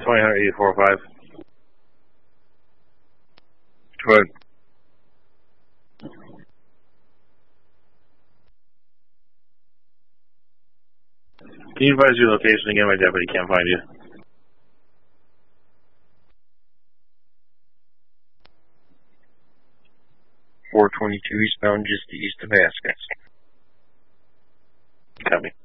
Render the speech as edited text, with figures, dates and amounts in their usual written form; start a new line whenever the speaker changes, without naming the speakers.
208405. Go ahead. Can you advise your location again? My deputy can't find you.
422 eastbound, just east of Vasquez.
Copy.